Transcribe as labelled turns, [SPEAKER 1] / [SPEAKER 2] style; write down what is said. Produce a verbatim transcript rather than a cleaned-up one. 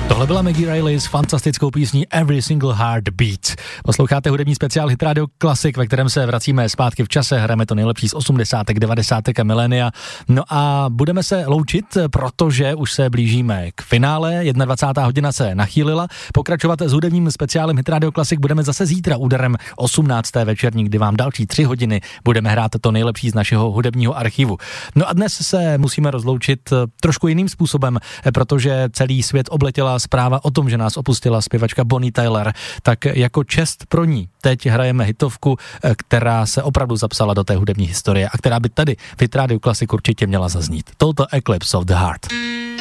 [SPEAKER 1] Tohle byla Maggie Reilly s fantastickou písní Every Single Heartbeat. Posloucháte hudební speciál Hit Radio Classic, ve kterém se vracíme zpátky v čase, hrajeme to nejlepší z osmdesátek, devadesátek a milénia. No a budeme se loučit, protože už se blížíme k finále, dvacátá jedna hodina se nachýlila. Pokračovat s hudebním speciálem Hit Radio Classic budeme zase zítra úderem osmnácté večerní, kdy vám další tři hodiny budeme hrát to nejlepší z našeho hudebního archivu. No a dnes se musíme rozloučit trošku jiným způsobem, protože celý svět obletěla zpráva o tom, že nás opustila zpěvačka Bonnie Tyler, tak jako čest pro ní teď hrajeme hitovku, která se opravdu zapsala do té hudební historie a která by tady v Hit Radio Classic určitě měla zaznít. Total Eclipse of the Heart.